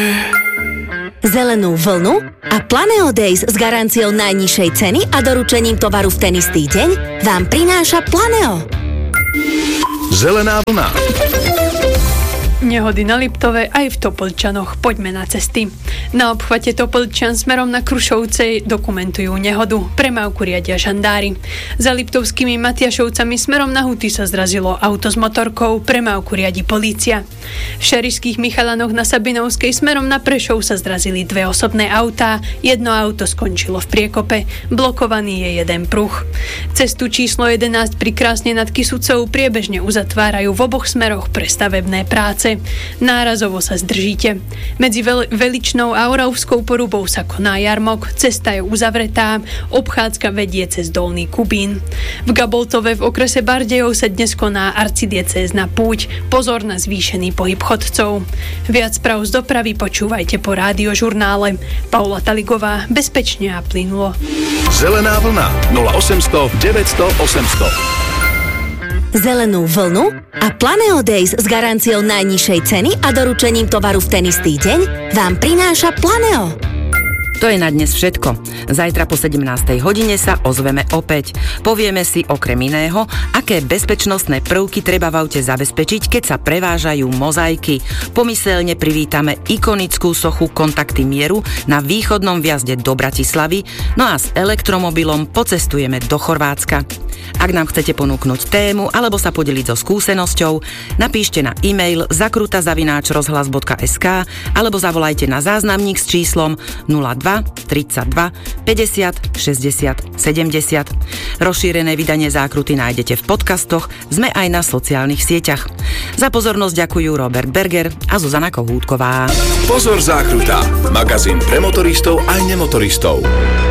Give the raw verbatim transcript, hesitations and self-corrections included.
Zelenú vlnu a Planeo Days s garanciou najnižšej ceny a doručením tovaru v ten istý deň vám prináša Planeo. Zelená vlna. Nehody na Liptove aj v Topolčanoch. Poďme na cesty. Na obchvate Topolčan smerom na Krušovce dokumentujú nehodu. Premávku riadia žandári. Za Liptovskými Matiašovcami smerom na Huty sa zrazilo auto s motorkou. Premávku riadi polícia. V Šarišských Michalanoch na Sabinovskej smerom na Prešov sa zrazili dve osobné autá. Jedno auto skončilo v priekope. Blokovaný je jeden pruh. Cestu číslo jedenásť pri Krásne nad Kysucou priebežne uzatvárajú v oboch smeroch pre stavebné práce. Nárazovo sa zdržíte. Medzi Vel- Veličnou a Oravskou Porubou sa koná jarmok, cesta je uzavretá, obchádzka vedie cez Dolný Kubín. V Gaboltove v okrese Bardejov sa dnes koná arcidiecézna púť, pozor na zvýšený pohyb chodcov. Viac správ z dopravy počúvajte po rádiožurnále. Paula Taligová, bezpečne a plynulo. Zelená vlna nula osemsto deväťsto osemsto. Zelenú vlnu a Planeo Days s garanciou najnižšej ceny a doručením tovaru v ten istý deň vám prináša Planeo. To je na dnes všetko. Zajtra po sedemnástej hodine sa ozveme opäť. Povieme si okrem iného, aké bezpečnostné prvky treba v aute zabezpečiť, keď sa prevážajú mozaiky. Pomyselne privítame ikonickú sochu Kontakty mieru na východnom vjazde do Bratislavy, no a s elektromobilom pocestujeme do Chorvátska. Ak nám chcete ponúknuť tému alebo sa podeliť so skúsenosťou, napíšte na e-mail zakruta zavináč rozhlas bodka es ká alebo zavolajte na záznamník s číslom nula dva tridsaťdva päťdesiat šesťdesiat sedemdesiat. Rozšírené vydanie Zákruty nájdete v podcastoch, sme aj na sociálnych sieťach. Za pozornosť ďakujú Robert Berger a Zuzana Kohútková. Pozor, Zákruta, magazín pre motoristov aj nemotoristov.